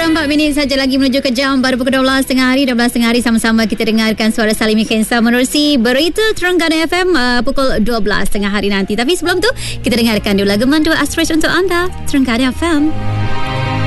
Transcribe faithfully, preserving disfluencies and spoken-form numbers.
puluh empat minit saja lagi menuju ke jam baru pukul dua belas tengah hari. dua belas tengah hari sama-sama kita dengarkan suara Salimi Khensa menerusi berita Terengganu F M uh, pukul dua belas tengah hari nanti. Tapi sebelum tu kita dengarkan dulu lagu mandu Astrid untuk anda, Terengganu F M.